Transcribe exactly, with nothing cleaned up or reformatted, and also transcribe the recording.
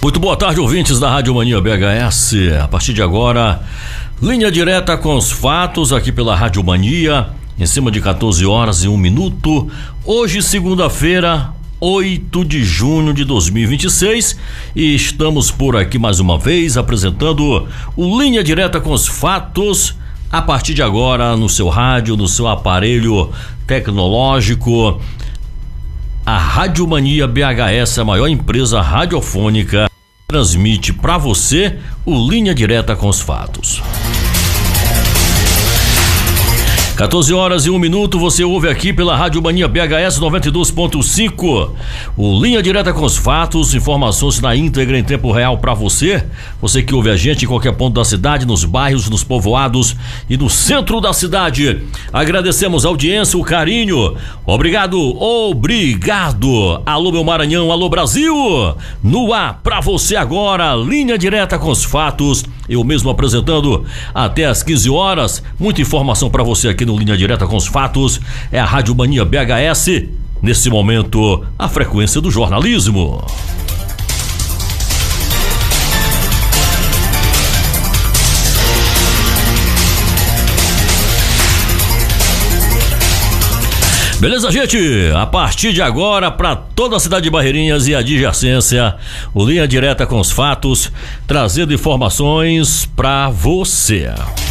Muito boa tarde, ouvintes da Rádio Mania B H S. A partir de agora, linha direta com os fatos aqui pela Rádio Mania, em cima de quatorze horas e um minuto. Hoje, segunda-feira, oito de junho de dois mil e vinte e seis, e estamos por aqui mais uma vez apresentando o Linha Direta com os Fatos. A partir de agora, no seu rádio, no seu aparelho tecnológico, a Rádio Mania B H S, a maior empresa radiofônica, transmite para você o Linha Direta com os Fatos. quatorze horas e um minuto, você ouve aqui pela Rádio Mania B H S noventa e dois ponto cinco. O Linha Direta com os Fatos, informações na íntegra em tempo real para você. Você que ouve a gente em qualquer ponto da cidade, nos bairros, nos povoados e no centro da cidade. Agradecemos a audiência, o carinho. Obrigado, obrigado. Alô, meu Maranhão, alô, Brasil. No ar para você agora, Linha Direta com os Fatos. Eu mesmo apresentando até às quinze horas. Muita informação para você aqui no Linha Direta com os Fatos. É a Rádio Mania B H S. Nesse momento, a frequência do jornalismo. Beleza, gente? A partir de agora, para toda a cidade de Barreirinhas e adjacência, o Linha Direta com os Fatos, trazendo informações para você.